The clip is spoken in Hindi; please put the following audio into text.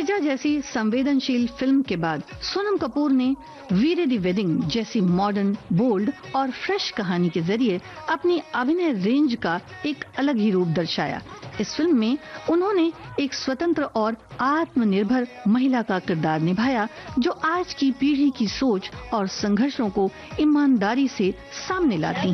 तेजा जैसी संवेदनशील फिल्म के बाद सोनम कपूर ने वीरे दी वेडिंग जैसी मॉडर्न, बोल्ड और फ्रेश कहानी के जरिए अपनी अभिनय रेंज का एक अलग ही रूप दर्शाया। इस फिल्म में उन्होंने एक स्वतंत्र और आत्मनिर्भर महिला का किरदार निभाया, जो आज की पीढ़ी की सोच और संघर्षों को ईमानदारी से सामने लाती